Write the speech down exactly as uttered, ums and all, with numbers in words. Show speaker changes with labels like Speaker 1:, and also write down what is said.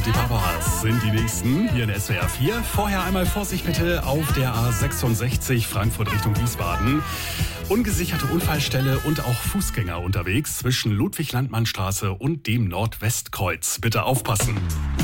Speaker 1: und die Papas sind die Nächsten hier in S W R vier. Vorher einmal Vorsicht bitte auf der A sechsundsechzig Frankfurt Richtung Wiesbaden. Ungesicherte Unfallstelle und auch Fußgänger unterwegs zwischen Ludwig-Landmann-Straße und dem Nordwestkreuz. Bitte aufpassen.